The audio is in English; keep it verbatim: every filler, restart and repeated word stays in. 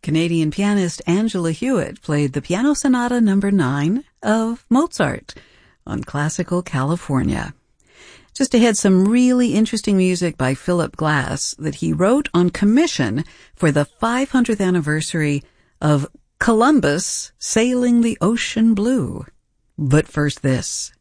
Canadian pianist Angela Hewitt played the Piano Sonata number nine of Mozart on Classical California. Just ahead, some really interesting music by Philip Glass that he wrote on commission for the five hundredth anniversary of Columbus sailing the ocean blue. But first this.